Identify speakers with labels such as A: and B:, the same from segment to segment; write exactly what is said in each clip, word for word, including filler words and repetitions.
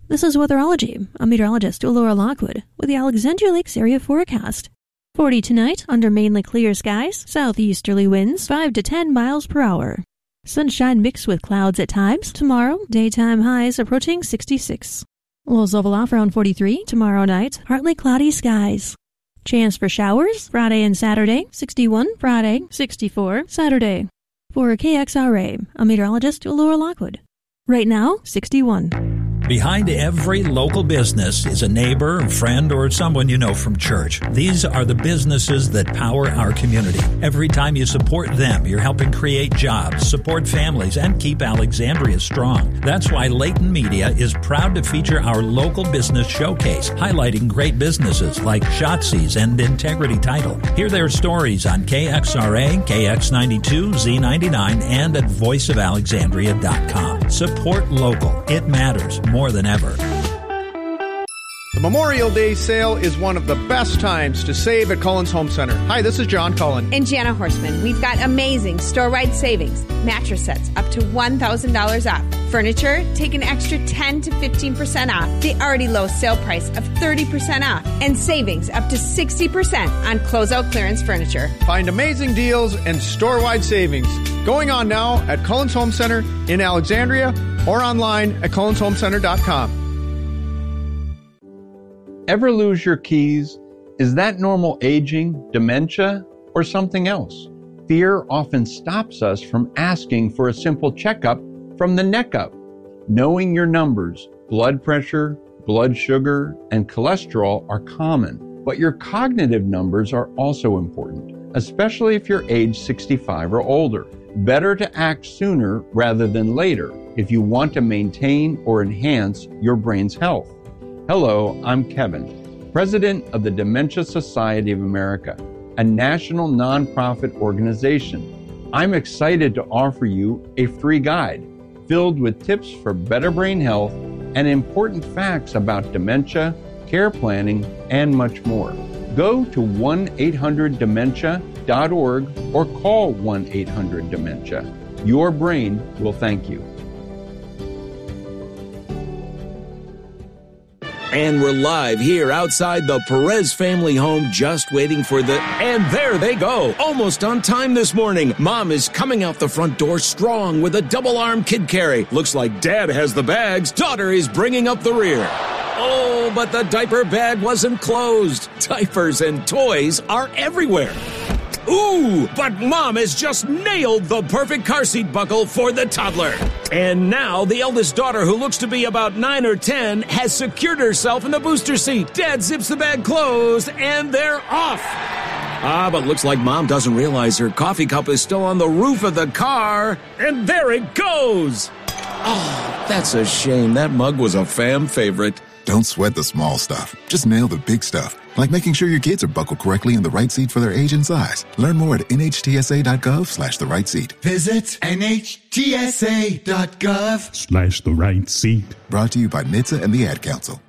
A: This is Weatherology. I'm meteorologist Laura Lockwood with the Alexandria Lakes area forecast. forty tonight under mainly clear skies, southeasterly winds five to ten miles per hour. Sunshine mixed with clouds at times. Tomorrow, daytime highs approaching sixty-six. Lows level off around forty-three. Tomorrow night, partly cloudy skies. Chance for showers Friday and Saturday, sixty-one. Friday, sixty-four. Saturday. For K X R A, I'm meteorologist Laura Lockwood. Right now, sixty-one.
B: Behind every local business is a neighbor, a friend, or someone you know from church. These are the businesses that power our community. Every time you support them, you're helping create jobs, support families, and keep Alexandria strong. That's why Layton Media is proud to feature our local business showcase, highlighting great businesses like Shotzi's and Integrity Title. Hear their stories on K X R A, K X ninety-two, Z ninety-nine, and at voice of alexandria dot com. Support local. It matters more than ever.
C: The Memorial Day sale is one of the best times to save at Cullen's Home Center. Hi, this is John Cullen.
D: And Jana Horseman. We've got amazing store-wide savings. Mattress sets up to one thousand dollars off. Furniture, take an extra ten to fifteen percent off. The already low sale price of thirty percent off. And savings up to sixty percent on closeout clearance furniture.
C: Find amazing deals and store-wide savings going on now at Cullen's Home Center in Alexandria or online at cullens home center dot com.
E: Ever lose your keys? Is that normal aging, dementia, or something else? Fear often stops us from asking for a simple checkup from the neck up. Knowing your numbers, blood pressure, blood sugar, and cholesterol are common, but your cognitive numbers are also important, especially if you're age sixty-five or older. Better to act sooner rather than later if you want to maintain or enhance your brain's health. Hello, I'm Kevin, President of the Dementia Society of America, a national nonprofit organization. I'm excited to offer you a free guide filled with tips for better brain health and important facts about dementia, care planning, and much more. Go to one eight hundred dementia dot org or call one eight hundred dementia. Your brain will thank you.
F: And we're live here outside the Perez family home, just waiting for the... And there they go, almost on time this morning. Mom is coming out the front door strong with a double-arm kid carry. Looks like Dad has the bags. Daughter is bringing up the rear. Oh, but the diaper bag wasn't closed. Diapers and toys are everywhere. Ooh, but Mom has just nailed the perfect car seat buckle for the toddler. And now the eldest daughter, who looks to be about nine or ten, has secured herself in the booster seat. Dad zips the bag closed, and they're off. Ah, but looks like Mom doesn't realize her coffee cup is still on the roof of the car. And there it goes. Oh, that's a shame. That mug was a fam favorite.
G: Don't sweat the small stuff. Just nail the big stuff, like making sure your kids are buckled correctly in the right seat for their age and size. Learn more at N H T S A dot gov slash the right seat.
H: Visit N H T S A dot gov
I: slash the right seat.
G: Brought to you by N H T S A and the Ad Council.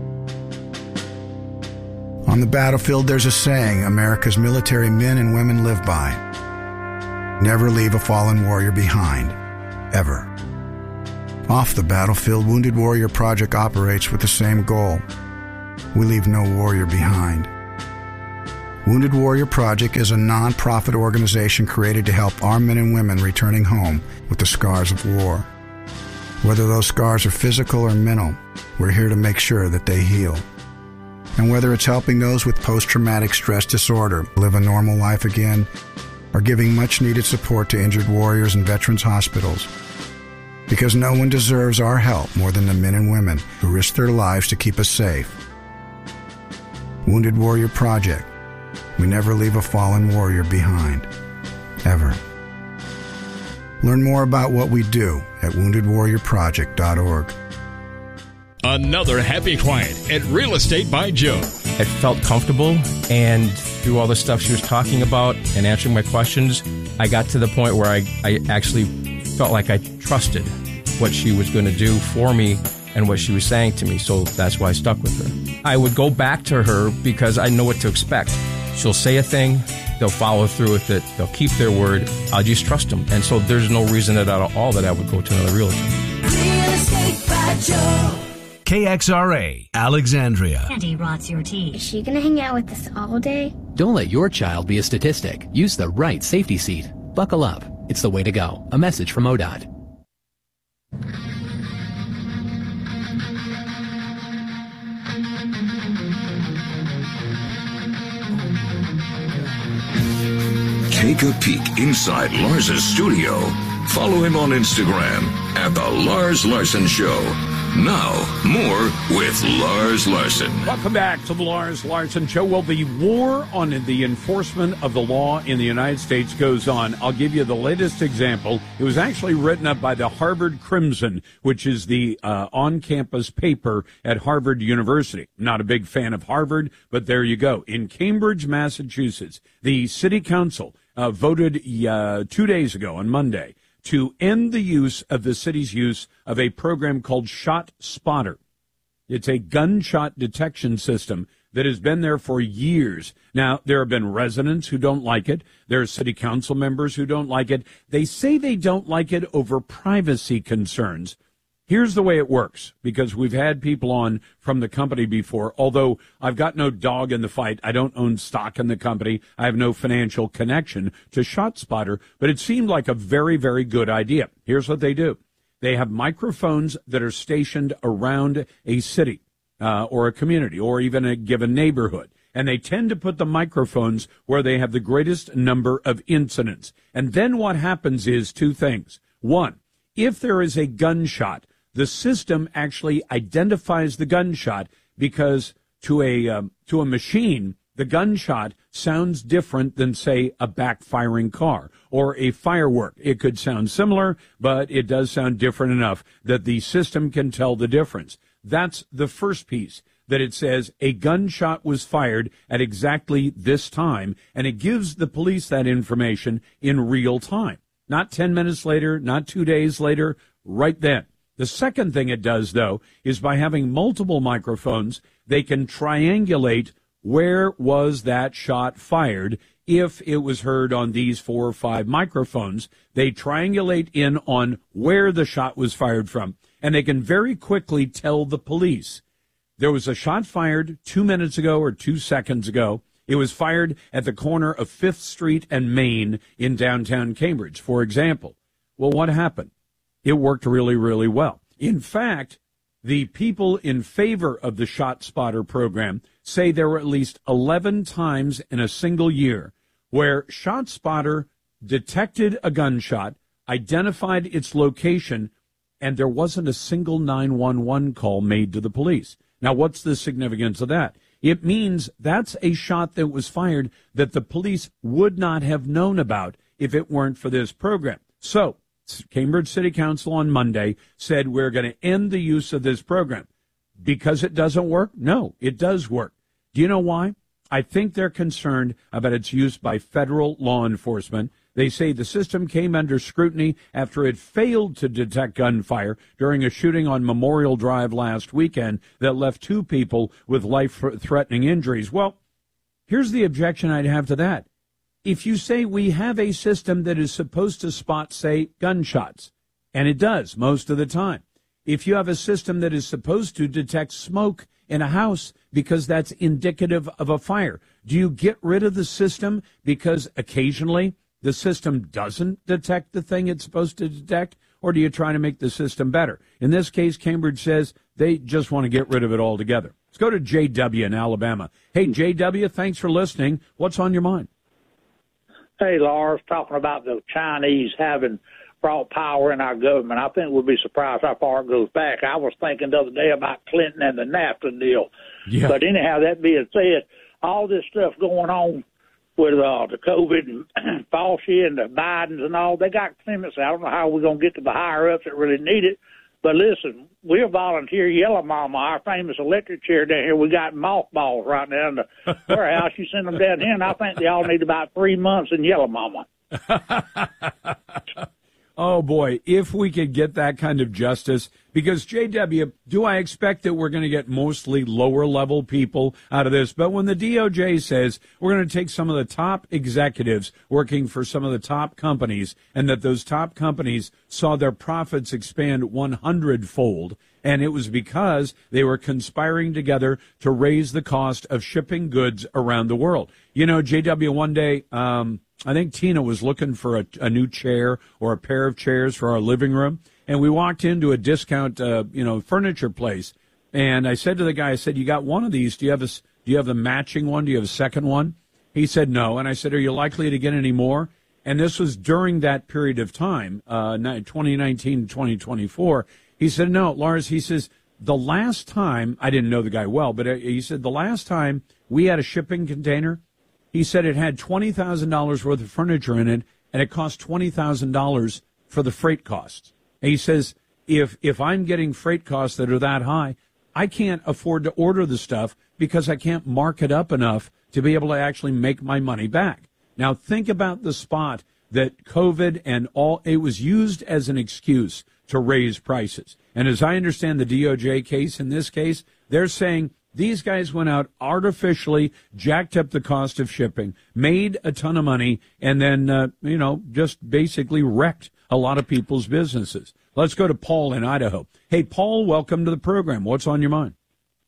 J: On the battlefield, there's a saying America's military men and women live by. Never leave a fallen warrior behind. Ever. Off the battlefield, Wounded Warrior Project operates with the same goal. We leave no warrior behind. Wounded Warrior Project is a non-profit organization created to help our men and women returning home with the scars of war. Whether those scars are physical or mental, we're here to make sure that they heal. And whether it's helping those with post-traumatic stress disorder live a normal life again, or giving much-needed support to injured warriors in veterans' hospitals, because no one deserves our help more than the men and women who risk their lives to keep us safe. Wounded Warrior Project. We never leave a fallen warrior behind. Ever. Learn more about what we do at wounded warrior project dot org.
K: Another happy client at Real Estate by Joe.
L: It felt comfortable, and through all the stuff she was talking about and answering my questions, I got to the point where I, I actually felt like I trusted what she was going to do for me and what she was saying to me, so that's why I stuck with her. I would go back to her because I know what to expect. She'll say a thing, they'll follow through with it, they'll keep their word, I'll just trust them. And so there's no reason at all that I would go to another realtor.
H: Real Estate by Joe.
I: K X R A, Alexandria.
M: Auntie rots your teeth. Is she gonna hang out with us all day?
N: Don't let your child be a statistic. Use the right safety seat. Buckle up. It's the way to go. A message from O D O T.
O: Take a peek inside Lars's studio. Follow him on Instagram at The Lars Larson Show. Now, more with Lars Larson.
P: Welcome back to the Lars Larson Show. Well, the war on the enforcement of the law in the United States goes on. I'll give you the latest example. It was actually written up by the Harvard Crimson, which is the uh, on-campus paper at Harvard University. Not a big fan of Harvard, but there you go. In Cambridge, Massachusetts, the city council uh, voted uh, two days ago on Monday to end the use of the city's use of a program called Shot Spotter. It's a gunshot detection system that has been there for years. Now, there have been residents who don't like it. There are city council members who don't like it. They say they don't like it over privacy concerns. Here's the way it works, because we've had people on from the company before. Although I've got no dog in the fight, I don't own stock in the company, I have no financial connection to ShotSpotter, but it seemed like a very, very good idea. Here's what they do. They have microphones that are stationed around a city uh, or a community or even a given neighborhood. And they tend to put the microphones where they have the greatest number of incidents. And then what happens is two things. One, if there is a gunshot, the system actually identifies the gunshot because to a um, to a machine, the gunshot sounds different than, say, a backfiring car or a firework. It could sound similar, but it does sound different enough that the system can tell the difference. That's the first piece, that it says a gunshot was fired at exactly this time, and it gives the police that information in real time. Not ten minutes later, not two days later, right then. The second thing it does, though, is by having multiple microphones, they can triangulate where was that shot fired. If it was heard on these four or five microphones, they triangulate in on where the shot was fired from, and they can very quickly tell the police. There was a shot fired two minutes ago or two seconds ago. It was fired at the corner of Fifth Street and Main in downtown Cambridge, for example. Well, what happened? It worked really, really well. In fact, the people in favor of the ShotSpotter program say there were at least eleven times in a single year where ShotSpotter detected a gunshot, identified its location, and there wasn't a single nine one one call made to the police. Now, what's the significance of that? It means that's a shot that was fired that the police would not have known about if it weren't for this program. So, Cambridge City Council on Monday said we're going to end the use of this program. Because it doesn't work? No, it does work. Do you know why? I think they're concerned about its use by federal law enforcement. They say the system came under scrutiny after it failed to detect gunfire during a shooting on Memorial Drive last weekend that left two people with life-threatening injuries. Well, here's the objection I'd have to that. If you say we have a system that is supposed to spot, say, gunshots, and it does most of the time. If you have a system that is supposed to detect smoke in a house because that's indicative of a fire, do you get rid of the system because occasionally the system doesn't detect the thing it's supposed to detect, or do you try to make the system better? In this case, Cambridge says they just want to get rid of it altogether. Let's go to J W in Alabama. Hey, J W, thanks for listening. What's on your mind?
Q: Hey, Lars, talking about the Chinese having brought power in our government. I think we'll be surprised how far it goes back. I was thinking the other day about Clinton and the NAFTA deal. Yeah. But anyhow, that being said, all this stuff going on with uh, the COVID and Fauci and the Bidens and all, they got clemency. I don't know how we're going to get to the higher-ups that really need it. But listen, we're volunteer Yellow Mama, our famous electric chair down here. We got mothballs right now in the warehouse. You send them down here, and I think they all need about three months in Yellow Mama.
P: Oh, boy, if we could get that kind of justice, because, J W, do I expect that we're going to get mostly lower-level people out of this? But when the D O J says we're going to take some of the top executives working for some of the top companies, and that those top companies saw their profits expand one hundred-fold, and it was because they were conspiring together to raise the cost of shipping goods around the world. You know, J W, one day, um, I think Tina was looking for a, a new chair or a pair of chairs for our living room, and we walked into a discount, uh, you know, furniture place, and I said to the guy, I said, you got one of these, do you have a, do you have the matching one, do you have a second one? He said no, and I said, are you likely to get any more? And this was during that period of time, uh, twenty nineteen to twenty twenty-four. He said, no, Lars, he says, the last time, I didn't know the guy well, but he said the last time we had a shipping container, he said it had twenty thousand dollars worth of furniture in it, and it cost twenty thousand dollars for the freight costs. And he says, if if I'm getting freight costs that are that high, I can't afford to order the stuff because I can't mark it up enough to be able to actually make my money back. Now, think about the spot that COVID and all, it was used as an excuse to raise prices. And as I understand the D O J case in this case, they're saying these guys went out, artificially jacked up the cost of shipping, made a ton of money, and then, uh, you know, just basically wrecked a lot of people's businesses. Let's go to Paul in Idaho. Hey, Paul, welcome to the program. What's on your mind?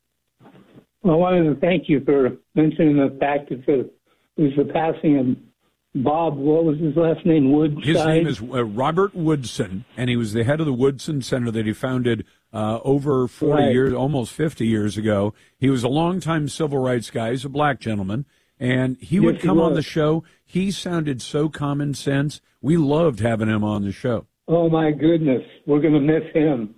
R: Well, I wanted to thank you for mentioning the fact that it was the passing of Bob, what was his last name, Woodside?
P: His name is uh, Robert Woodson, and he was the head of the Woodson Center that he founded uh, over forty right. years, almost fifty years ago. He was a longtime civil rights guy. He's a black gentleman, and he
R: yes,
P: would come
R: he
P: on the show. He sounded so common sense. We loved having him on the show.
R: Oh, my goodness. We're going to miss him.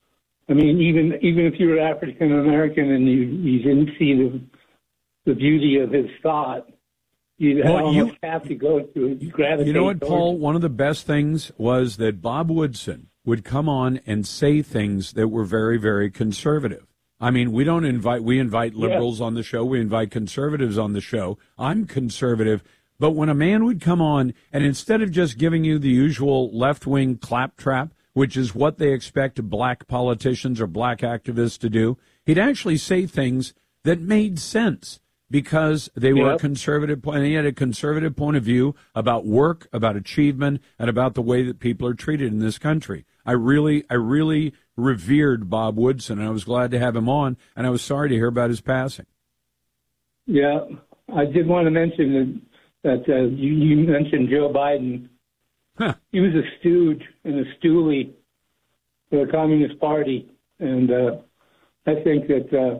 R: I mean, even even if you were African American and you, you didn't see the the beauty of his thought, you well, almost you, have to go to it. Gravitate.
P: You know what, Paul? One of the best things was that Bob Woodson would come on and say things that were very, very conservative. I mean, we don't invite, we invite liberals yeah. on the show. We invite conservatives on the show. I'm conservative. But when a man would come on and instead of just giving you the usual left-wing claptrap, which is what they expect black politicians or black activists to do, he'd actually say things that made sense. Because they were yep. a conservative point, and he had a conservative point of view about work, about achievement, and about the way that people are treated in this country. I really, I really revered Bob Woodson, and I was glad to have him on, and I was sorry to hear about his passing.
R: Yeah, I did want to mention that, that uh, you, you mentioned Joe Biden.
P: Huh.
R: He was a stooge and a stoolie for the Communist Party, and uh, I think that. Uh,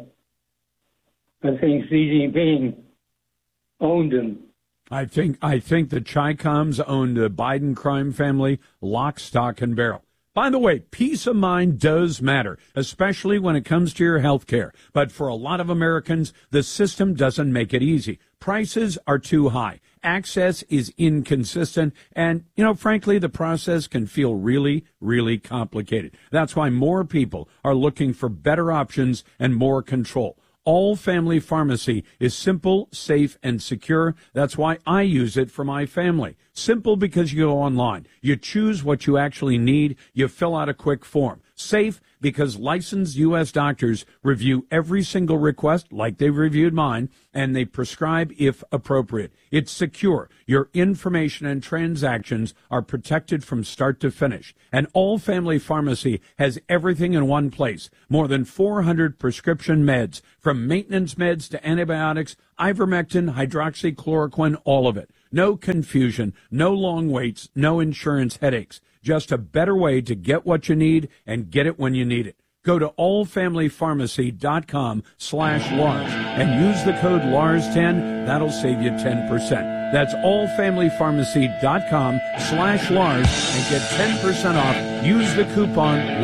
R: I think Xi Jinping owned him.
P: I think I think the Chi-Coms owned the Biden crime family lock, stock, and barrel. By the way, peace of mind does matter, especially when it comes to your health care. But for a lot of Americans, the system doesn't make it easy. Prices are too high. Access is inconsistent. And, you know, frankly, the process can feel really, really complicated. That's why more people are looking for better options and more control. All Family Pharmacy is simple, safe, and secure. That's why I use it for my family. Simple because you go online. You choose what you actually need. You fill out a quick form. Safe because licensed U S doctors review every single request like they've reviewed mine, and they prescribe if appropriate. It's secure. Your information and transactions are protected from start to finish. And All Family Pharmacy has everything in one place. More than four hundred prescription meds, from maintenance meds to antibiotics, ivermectin, hydroxychloroquine, all of it. No confusion, no long waits, no insurance headaches. Just a better way to get what you need and get it when you need it. Go to allfamilypharmacy.com slash Lars and use the code Lars ten. That'll save you ten percent. That's allfamilypharmacy.com slash Lars and get ten percent off. Use the coupon